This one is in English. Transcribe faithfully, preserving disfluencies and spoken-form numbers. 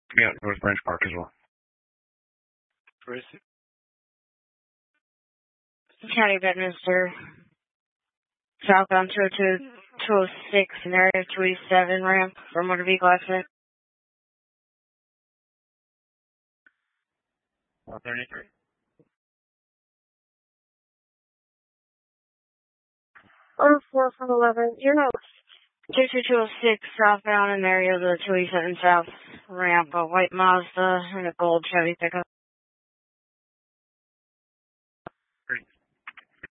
Yeah, North Branch Park as well. Where is it? County Bedminster. Southbound two oh two, two oh six, and area two eighty-seven ramp for motor vehicle accident. one thirty-three. Or four from eleven. You're not. two two two oh six southbound in the area of the two eighty-seven south ramp, a white Mazda and a gold Chevy pickup.